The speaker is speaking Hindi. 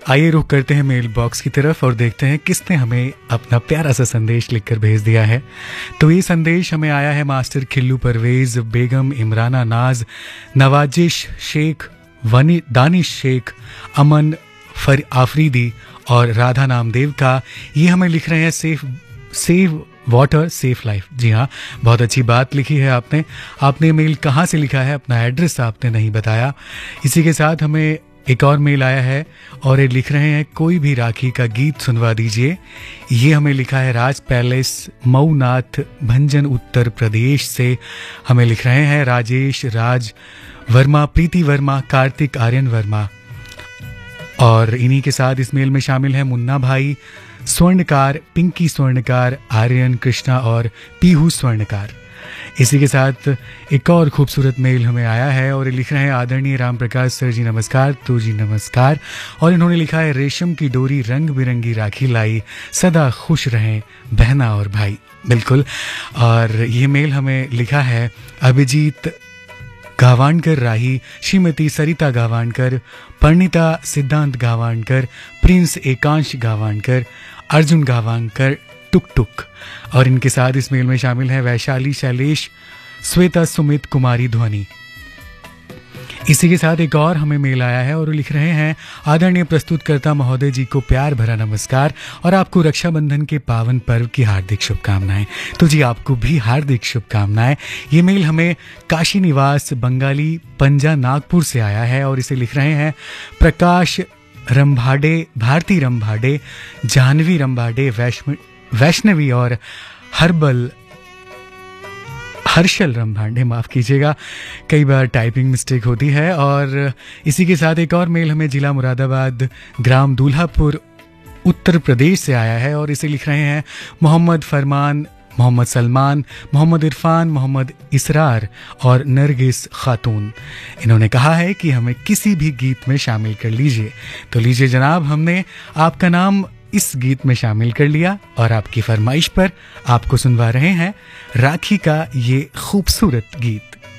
आइए रुख करते हैं मेल बॉक्स की तरफ और देखते हैं किसने हमें अपना प्यारा सा संदेश लिखकर भेज दिया है। तो ये संदेश हमें आया है मास्टर खिल्लू परवेज, बेगम इमराना नाज, नवाजिश शेख, दानिश शेख, अमन आफरीदी और राधा नामदेव का। ये हमें लिख रहे हैं सेव वाटर सेफ लाइफ। जी हाँ, बहुत अच्छी बात लिखी है आपने मेल कहाँ से लिखा है, अपना एड्रेस आपने नहीं बताया। इसी के साथ हमें एक और मेल आया है और ये लिख रहे हैं कोई भी राखी का गीत सुनवा दीजिए। ये हमें लिखा है राज पैलेस, मऊनाथ, भंजन, उत्तर प्रदेश से हमें लिख रहे हैं राजेश राज वर्मा, प्रीति वर्मा, कार्तिक आर्यन वर्मा। और इन्हीं के साथ इस मेल में शामिल है मुन्ना भाई स्वर्णकार, पिंकी स्वर्णकार, आर्यन कृष्णा और पीहू स्वर्णकार। इसी के साथ एक और खूबसूरत मेल हमें आया है और लिख रहे हैं आदरणीय राम प्रकाश सर जी नमस्कार। तो जी नमस्कार। और इन्होंने लिखा है रेशम की डोरी रंग बिरंगी राखी लाई, सदा खुश रहें बहना और भाई। बिल्कुल। और ये मेल हमें लिखा है अभिजीत गावानकर राही, श्रीमती सरिता गावानकर, परिणीता सिद्धांत गावानकर, प्रिंस एकांश गावानकर, अर्जुन गावानकर, टुक टुक। और इनके साथ इस मेल में शामिल है वैशाली शैलेश, श्वेता सुमित, कुमारी ध्वनि। इसी के साथ एक और हमें मेल आया है और लिख रहे हैं आदरणीय प्रस्तुतकर्ता महोदय जी को प्यार भरा नमस्कार और आपको रक्षाबंधन के पावन पर्व की हार्दिक शुभकामनाएं। तो जी आपको भी हार्दिक शुभकामनाएं। ये मेल हमें काशी निवास बंगाली पंजा नागपुर से आया है और इसे लिख रहे हैं प्रकाश रंभाडे, भारती रंभाडे, जाह्नवी रंभाडे, वैष्णवी और हर्षल रंभाडे, माफ़ कीजिएगा, कई बार टाइपिंग मिस्टेक होती है। और इसी के साथ एक और मेल हमें जिला मुरादाबाद, ग्राम दूल्हापुर, उत्तर प्रदेश से आया है और इसे लिख रहे हैं मोहम्मद फरमान, मोहम्मद सलमान, मोहम्मद इरफान, मोहम्मद इसरार और नरगिस खातून। इन्होंने कहा है कि हमें किसी भी गीत में शामिल कर लीजिए। तो लीजिए जनाब, हमने आपका नाम इस गीत में शामिल कर लिया और आपकी फरमाइश पर आपको सुनवा रहे हैं राखी का ये खूबसूरत गीत।